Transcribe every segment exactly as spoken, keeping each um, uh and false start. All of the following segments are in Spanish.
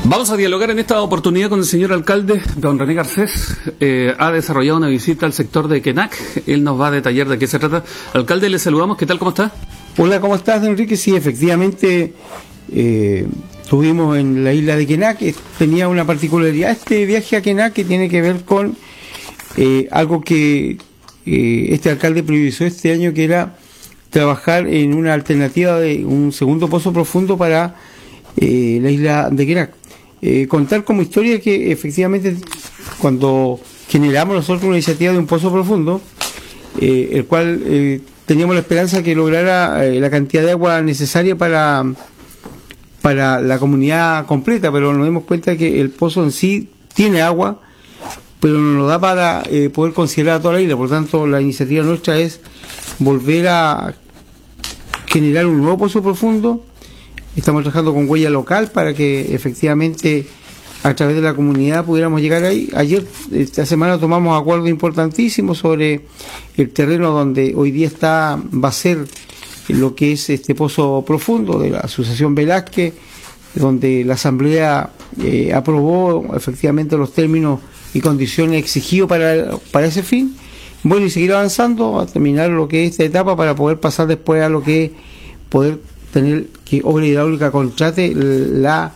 Vamos a dialogar en esta oportunidad con el señor alcalde, don René Garcés. Eh, ha desarrollado una visita al sector de Quenac. Él nos va a detallar de qué se trata. Alcalde, le saludamos. ¿Qué tal? ¿Cómo está? Hola, ¿cómo estás, Enrique? Sí, efectivamente, eh, estuvimos en la isla de Quenac. Tenía una particularidad este viaje a Quenac que tiene que ver con eh, algo que eh, este alcalde priorizó este año, que era trabajar en una alternativa de un segundo pozo profundo para eh, la isla de Quenac. Eh, contar como historia que efectivamente cuando generamos nosotros una iniciativa de un pozo profundo, eh, el cual eh, teníamos la esperanza que lograra eh, la cantidad de agua necesaria para, para la comunidad completa, pero nos dimos cuenta que el pozo en sí tiene agua, pero no nos da para eh, poder considerar a toda la isla. Por tanto, la iniciativa nuestra es volver a generar un nuevo pozo profundo. Estamos trabajando con huella local para que efectivamente a través de la comunidad pudiéramos llegar ahí. Ayer, esta semana, tomamos acuerdos importantísimos sobre el terreno donde hoy día está va a ser lo que es este pozo profundo de la Asociación Velázquez, donde la Asamblea eh, aprobó efectivamente los términos y condiciones exigidos para, para ese fin. Bueno, y seguir avanzando a terminar lo que es esta etapa para poder pasar después a lo que es poder tener que Obra Hidráulica contrate la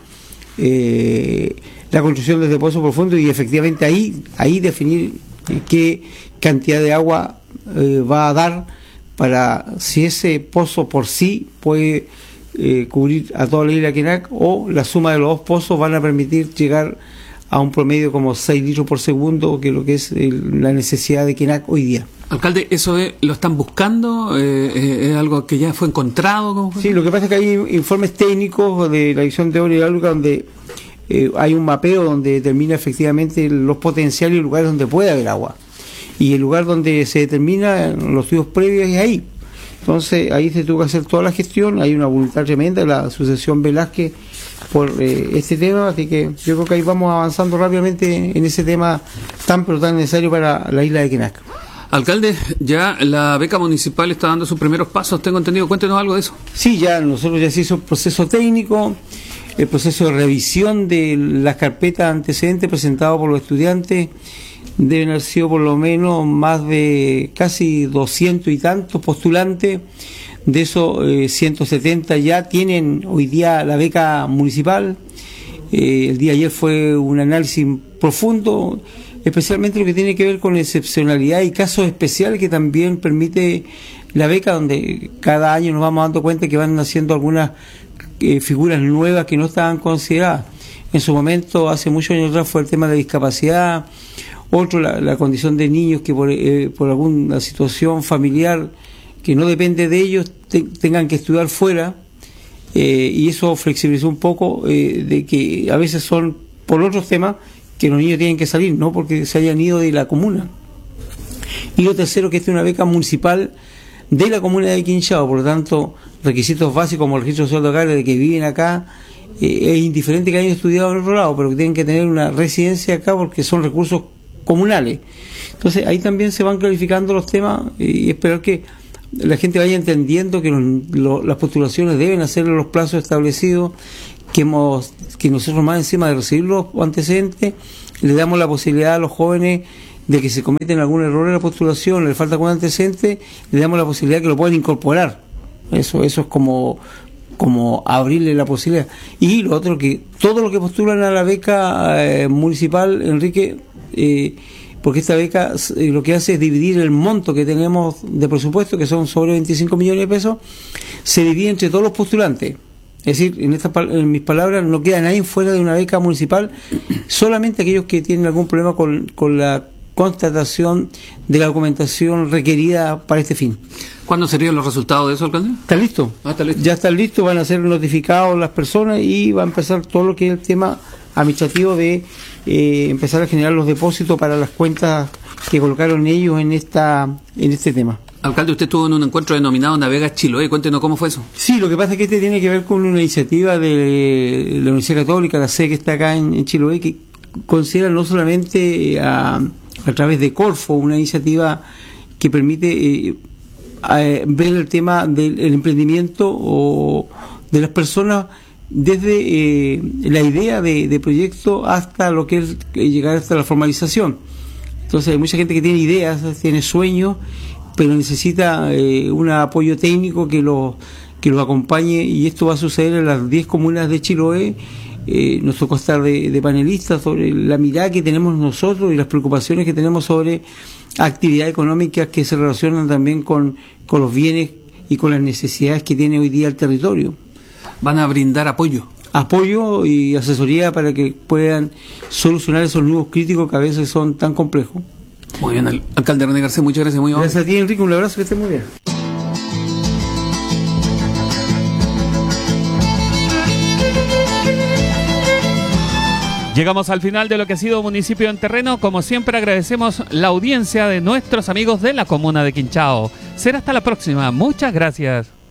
eh, la construcción de este pozo profundo y efectivamente ahí ahí definir qué cantidad de agua eh, va a dar para si ese pozo por sí puede eh, cubrir a toda la isla de Quenac, o la suma de los dos pozos van a permitir llegar a un promedio como seis litros por segundo, que es lo que es el, la necesidad de Quenac hoy día. Alcalde, ¿eso es, lo están buscando? Eh, ¿Es algo que ya fue encontrado? ¿Cómo fue? Sí, lo que pasa es que hay informes técnicos de la Dirección de Obra Hidráulica donde eh, hay un mapeo donde determina efectivamente los potenciales y lugares donde puede haber agua. Y el lugar donde se determina los estudios previos es ahí. Entonces, ahí se tuvo que hacer toda la gestión. Hay una voluntad tremenda de la Asociación Velázquez por eh, este tema, así que yo creo que ahí vamos avanzando rápidamente en ese tema tan pero tan necesario para la isla de Quenac. Alcalde, ya la beca municipal está dando sus primeros pasos, tengo entendido. Cuéntenos algo de eso. Sí, ya nosotros ya se hizo el proceso técnico, el proceso de revisión de las carpetas antecedentes presentadas por los estudiantes. Deben haber sido por lo menos más de casi doscientos y tantos postulantes. De esos eh, ciento setenta ya tienen hoy día la beca municipal. Eh, el día de ayer fue un análisis profundo, especialmente lo que tiene que ver con excepcionalidad y casos especiales que también permite la beca, donde cada año nos vamos dando cuenta que van naciendo algunas eh, figuras nuevas que no estaban consideradas. En su momento, hace muchos años atrás, fue el tema de la discapacidad, otro la, la condición de niños que por, eh, por alguna situación familiar que no depende de ellos te, tengan que estudiar fuera, eh, y eso flexibilizó un poco eh, de que a veces son por otros temas que los niños tienen que salir, no porque se hayan ido de la comuna. Y lo tercero, que esta es una beca municipal de la comuna de Quinchao, por lo tanto, requisitos básicos como el registro social de hogares de que viven acá, eh, es indiferente que hayan estudiado en otro lado, pero que tienen que tener una residencia acá porque son recursos comunales. Entonces, ahí también se van clarificando los temas y esperar que la gente vaya entendiendo que los, lo, las postulaciones deben hacer en los plazos establecidos, que hemos que nosotros más encima de recibir los antecedentes le damos la posibilidad a los jóvenes de que se cometen algún error en la postulación, le falta algún antecedente, le damos la posibilidad que lo puedan incorporar. Eso eso es como como abrirle la posibilidad. Y lo otro, que todo lo que postulan a la beca eh, municipal, Enrique, eh, porque esta beca eh, lo que hace es dividir el monto que tenemos de presupuesto, que son sobre veinticinco millones de pesos, se divide entre todos los postulantes. Es decir, en, esta, en mis palabras, no queda nadie fuera de una beca municipal, solamente aquellos que tienen algún problema con, con la constatación de la documentación requerida para este fin. ¿Cuándo serían los resultados de eso, alcalde? ¿Están listos? Ah, está listo. Ya están listos, van a ser notificados las personas y va a empezar todo lo que es el tema administrativo de eh, empezar a generar los depósitos para las cuentas que colocaron ellos en esta en este tema. Alcalde, usted estuvo en un encuentro denominado Navega Chiloé, cuéntenos cómo fue eso. Sí, lo que pasa es que este tiene que ver con una iniciativa de la Universidad Católica, la sede que está acá en, en Chiloé, que considera no solamente a, a través de Corfo una iniciativa que permite eh, a, ver el tema del el emprendimiento o de las personas desde eh, la idea de, de proyecto hasta lo que es eh, llegar hasta la formalización. Entonces hay mucha gente que tiene ideas, tiene sueños, pero necesita eh, un apoyo técnico que lo que los acompañe, y esto va a suceder en las diez comunas de Chiloé. Eh, nos tocó estar de, de panelistas sobre la mirada que tenemos nosotros y las preocupaciones que tenemos sobre actividades económicas que se relacionan también con, con los bienes y con las necesidades que tiene hoy día el territorio. ¿Van a brindar apoyo? Apoyo y asesoría para que puedan solucionar esos nudos críticos que a veces son tan complejos. Muy bien, alcalde René Garcés, muchas gracias. Muy amable. Gracias a ti, Enrique, un abrazo, que estés muy bien. Llegamos al final de lo que ha sido Municipio en Terreno. Como siempre, agradecemos la audiencia de nuestros amigos de la comuna de Quinchao. Será hasta la próxima. Muchas gracias.